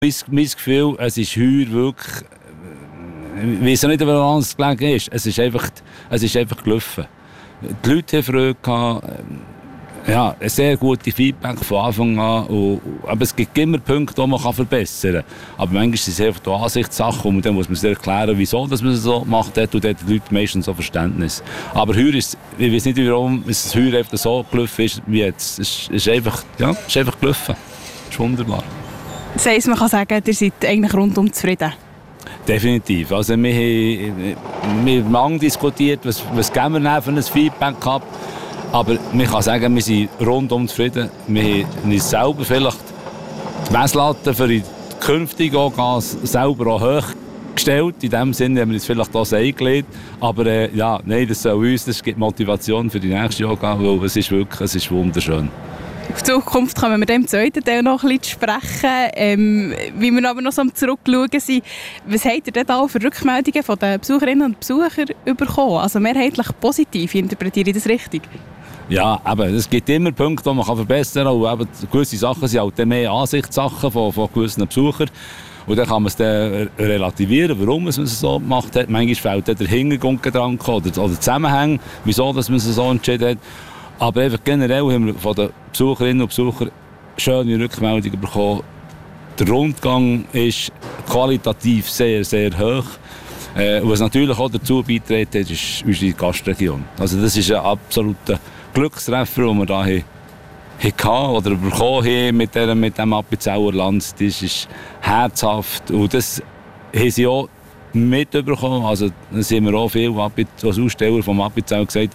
Mein Gefühl, es ist heuer wirklich, ich weiss nicht, woran es gelegen ist. Es ist einfach gelaufen. Die Leute haben Freude gehabt, ja, ein sehr gutes Feedback von Anfang an. Aber es gibt immer Punkte, die man verbessern kann. Aber manchmal sind es einfach Ansichtssachen und dann muss man sich erklären, wieso dass man es so gemacht hat. Und dann haben die Leute meistens so Verständnis. Aber heuer ist, ich weiß nicht, warum es heuer einfach so gelaufen ist wie jetzt. Es ist einfach gelaufen. Es ist wunderbar. Das heisst, man kann sagen, ihr seid eigentlich rundum zufrieden? Definitiv. Also wir haben lange diskutiert, was geben wir denn für ein Feedback gehabt. Aber man kann sagen, wir sind rundum zufrieden. Wir haben uns selber vielleicht die Messlatte für die künftige Orgas selber auch hochgestellt. In dem Sinne haben wir uns vielleicht auch eingelegt. Aber das soll uns, das gibt Motivation für die nächste Orga, weil es ist wunderschön. Auf die Zukunft kommen wir dem zweiten Teil noch ein bisschen zu sprechen. Wie wir aber noch so am Zurückschauen sind, was habt ihr denn da für Rückmeldungen von den Besucherinnen und Besuchern bekommen? Also mehrheitlich positiv, interpretiere ich das richtig? Ja, eben, es gibt immer Punkte, die man verbessern kann. Und eben, gewisse Sachen sind halt mehr Ansichtssachen von gewissen Besuchern. Und dann kann man es dann relativieren, warum man es so gemacht hat. Manchmal fehlt der Hintergrundgedanke oder Zusammenhang, wieso dass man es so entschieden hat. Aber einfach generell haben wir von den Besucherinnen und Besuchern schöne Rückmeldungen bekommen. Der Rundgang ist qualitativ sehr, sehr hoch. Was natürlich auch dazu beiträgt, ist unsere Gastregion. Also das ist ein absoluter Glückstreffer, den wir hier hatten oder bekommen haben mit dem Appenzeller Land. Das ist herzhaft und das haben sie auch mitbekommen. Also das haben wir auch viel als Aussteller vom Appenzell gesagt.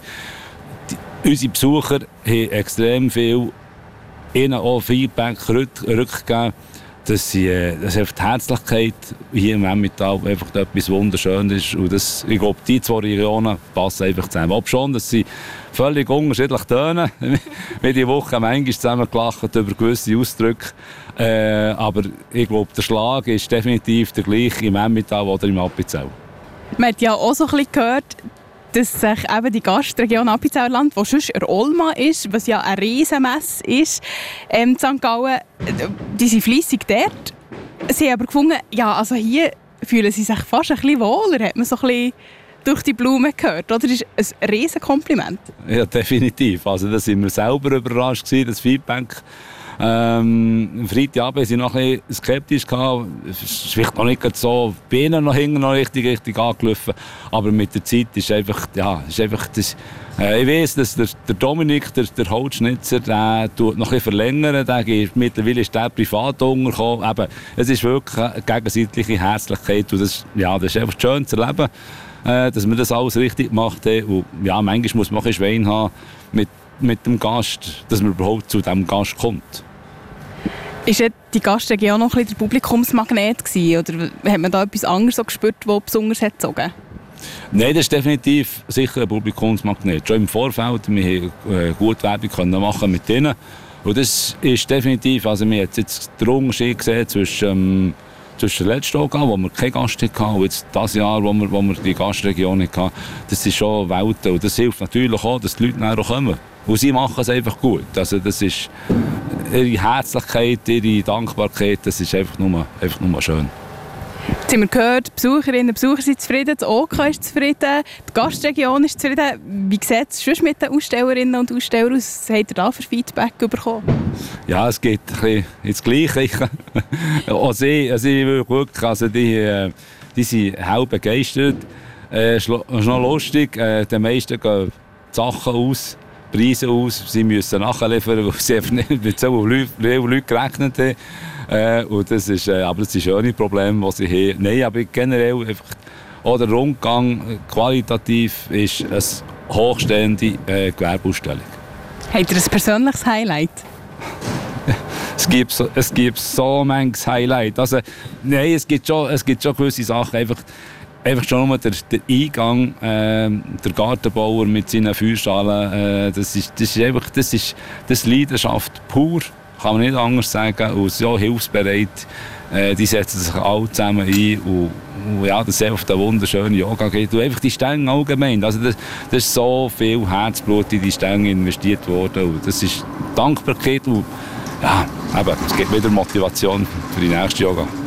Unsere Besucher haben extrem viel ihnen auch Feedback rückgegeben, dass die Herzlichkeit hier im Emmental einfach etwas Wunderschönes ist. Und das, ich glaube, die zwei Regionen passen einfach zusammen. Ob schon, dass sie völlig unterschiedlich tönen. Wir die Woche manchmal zusammen gelacht über gewisse Ausdrücke. Aber ich glaube, der Schlag ist definitiv der gleiche im Emmental oder im Appenzell. Man hat ja auch so ein bisschen gehört, dass sich eben die Gastregion Appenzellerland, die sonst in Olma ist, was ja eine Riesenmesse ist, in St. Gallen, die sind fleissig dort. Sie haben aber gefunden, ja, also hier fühlen sie sich fast ein bisschen wohler, hat man so ein bisschen durch die Blumen gehört, oder? Das ist ein Riesenkompliment. Ja, definitiv. Also da sind wir selber überrascht gewesen, das Feedback. Am Freitagabend waren sie noch ein bisschen skeptisch. Es ist vielleicht noch nicht so, die Beine noch hinten noch richtig angelaufen. Aber mit der Zeit ist einfach das. Ich weiss, dass der Dominik, der Holzschnitzer, der tut noch ein bisschen verlängern. Mittlerweile ist der privat untergekommen. Eben, es ist wirklich eine gegenseitige Herzlichkeit. Und das ist einfach schön zu erleben, dass wir das alles richtig gemacht haben. Und ja, manchmal muss man ein bisschen Schwein haben mit dem Gast, dass man überhaupt zu diesem Gast kommt. Ist die Gastregion noch ein bisschen der Publikumsmagnet gewesen, oder hat man da etwas anderes gespürt, das besonders hat gezogen? Nein, das ist definitiv sicher ein Publikumsmagnet. Schon im Vorfeld, wir haben gut Werbung machen mit denen. Und das ist definitiv, also wir haben jetzt den Unterschied gesehen zwischen der letzten Jahr, wo wir keinen Gast hatten, und jetzt dieses Jahr, wo wir die Gastregion hatten. Das ist schon Welten. Und das hilft natürlich auch, dass die Leute näher kommen. Und sie machen es einfach gut. Also das ist ihre Herzlichkeit, ihre Dankbarkeit, das ist einfach nur schön. Jetzt haben wir gehört, die Besucherinnen und Besucher sind zufrieden, das OK ist zufrieden, die Gastregion ist zufrieden. Wie sieht es sonst mit den Ausstellerinnen und Ausstellern aus? Was habt ihr da für Feedback bekommen? Ja, es geht ein bisschen ins Gleiche. Die sind hell begeistert. Es ist noch lustig, den meisten gehen die Sachen aus. Preise aus, sie müssen nachliefern, weil sie nicht mit so vielen Leuten gerechnet haben. Und das ist ein schönes Problem, das sie haben. Nein, aber generell einfach auch der Rundgang qualitativ ist eine hochstehende Gewerbeausstellung. Habt ihr ein persönliches Highlight? Es gibt so manches Highlight. Also, nein, es gibt schon gewisse Sachen. Einfach schon nur der Eingang, der Gartenbauer mit seinen Feuerschalen, das ist Leidenschaft pur, kann man nicht anders sagen, und so hilfsbereit. Die setzen sich alle zusammen ein und ja, das ist einfach eine wunderschöne Yoga geht. Und einfach die Stangen allgemein, also das ist so viel Herzblut in die Stangen investiert worden und das ist Dankbarkeit und ja, eben, es gibt wieder Motivation für die nächste Yoga.